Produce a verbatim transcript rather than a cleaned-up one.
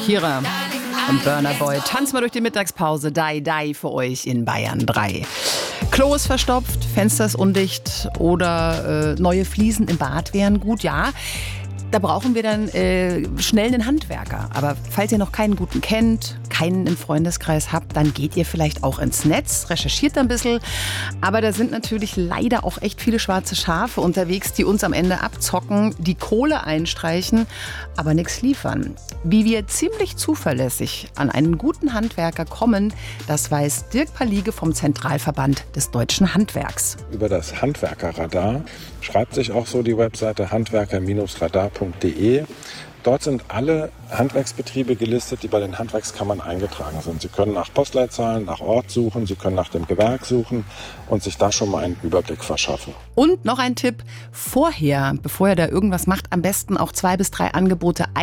Kira und Burna Boy. Tanz mal durch die Mittagspause. Dai Dai für euch in Bayern drei. Klo ist verstopft, Fenster ist undicht oder äh, neue Fliesen im Bad wären gut, ja. Da brauchen wir dann äh, schnell einen Handwerker. Aber falls ihr noch keinen guten kennt, keinen im Freundeskreis habt, dann geht ihr vielleicht auch ins Netz, recherchiert ein bisschen. Aber da sind natürlich leider auch echt viele schwarze Schafe unterwegs, die uns am Ende abzocken, die Kohle einstreichen, aber nichts liefern. Wie wir ziemlich zuverlässig an einen guten Handwerker kommen, das weiß Dirk Palige vom Zentralverband des Deutschen Handwerks. Über das Handwerkerradar schreibt sich auch so die Webseite handwerker Bindestrich radar punkt de. Dort sind alle Handwerksbetriebe gelistet, die bei den Handwerkskammern eingetragen sind. Sie können nach Postleitzahlen, nach Ort suchen, Sie können nach dem Gewerk suchen und sich da schon mal einen Überblick verschaffen. Und noch ein Tipp, vorher, bevor ihr da irgendwas macht, am besten auch zwei bis drei Angebote